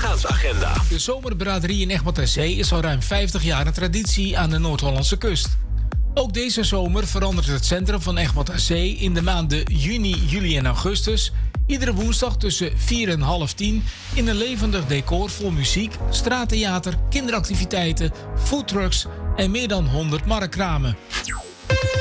uitgaansagenda. De zomerbraderie in Egmond aan Zee is al ruim 50 jaar een traditie aan de Noord-Hollandse kust. Ook deze zomer verandert het centrum van Egmond aan Zee in de maanden juni, juli en augustus iedere woensdag tussen 4 en half 10 in een levendig decor vol muziek, straattheater, kinderactiviteiten, foodtrucks en meer dan 100 marktkramen.